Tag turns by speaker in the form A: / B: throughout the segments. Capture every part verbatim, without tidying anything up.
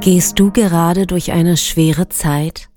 A: Gehst du gerade durch eine schwere Zeit?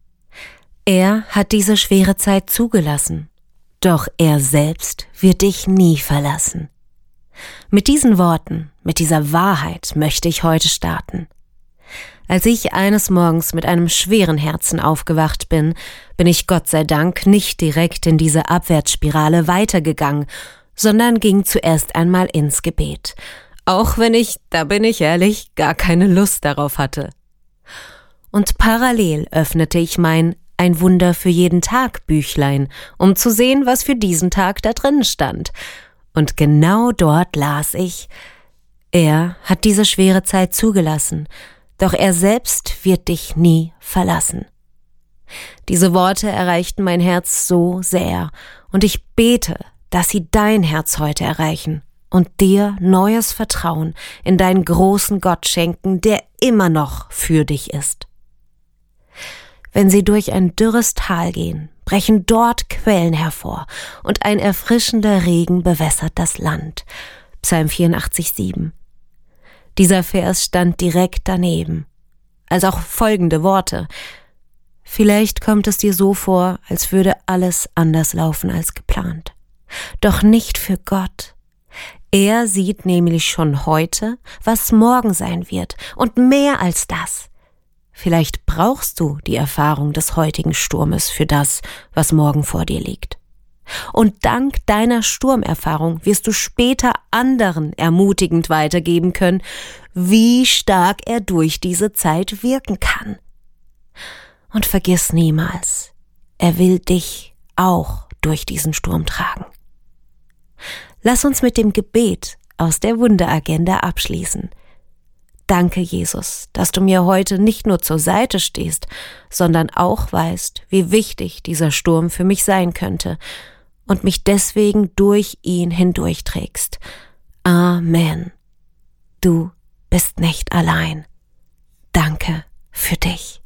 A: Er hat diese schwere Zeit zugelassen, doch er selbst wird dich nie verlassen. Mit diesen Worten, mit dieser Wahrheit möchte ich heute starten. Als ich eines Morgens mit einem schweren Herzen aufgewacht bin, bin ich Gott sei Dank nicht direkt in diese Abwärtsspirale weitergegangen, sondern ging zuerst einmal ins Gebet, auch wenn ich, da bin ich ehrlich, gar keine Lust darauf hatte. Und parallel öffnete ich mein Ein Wunder für jeden Tag Büchlein, um zu sehen, was für diesen Tag da drin stand. Und genau dort las ich: Er hat diese schwere Zeit zugelassen, doch er selbst wird dich nie verlassen. Diese Worte erreichten mein Herz so sehr, und ich bete, dass sie dein Herz heute erreichen und dir neues Vertrauen in deinen großen Gott schenken, der immer noch für dich ist. Wenn sie durch ein dürres Tal gehen, brechen dort Quellen hervor und ein erfrischender Regen bewässert das Land. Psalm vierundachtzig, sieben. Dieser Vers stand direkt daneben, als auch folgende Worte: Vielleicht kommt es dir so vor, als würde alles anders laufen als geplant. Doch nicht für Gott. Er sieht nämlich schon heute, was morgen sein wird, und mehr als das. Vielleicht brauchst du die Erfahrung des heutigen Sturmes für das, was morgen vor dir liegt. Und dank deiner Sturmerfahrung wirst du später anderen ermutigend weitergeben können, wie stark er durch diese Zeit wirken kann. Und vergiss niemals, er will dich auch durch diesen Sturm tragen. Lass uns mit dem Gebet aus der Wunderagenda abschließen. Danke, Jesus, dass du mir heute nicht nur zur Seite stehst, sondern auch weißt, wie wichtig dieser Sturm für mich sein könnte und mich deswegen durch ihn hindurchträgst. Amen. Du bist nicht allein. Danke für dich.